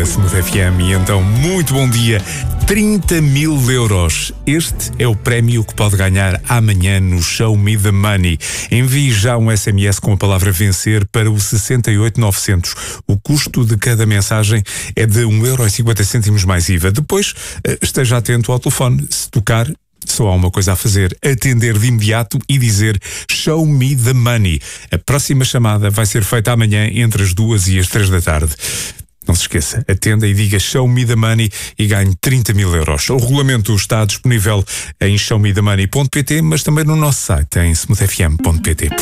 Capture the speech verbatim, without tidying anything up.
na Smooth F M e então muito bom dia. trinta mil euros. Este é o prémio que pode ganhar amanhã no Show Me the Money. Envie já um S M S com a palavra vencer para o sessenta e oito novecentos. O custo de cada mensagem é de um euro e cinquenta cêntimos mais I V A. Depois, esteja atento ao telefone. Se tocar, só há uma coisa a fazer: atender de imediato e dizer Show Me the Money. A próxima chamada vai ser feita amanhã entre as duas e as três da tarde. Não se esqueça, atenda e diga Show Me the Money e ganhe trinta mil euros. O regulamento está disponível em show me the money ponto pt, mas também no nosso site em smooth f m ponto pt.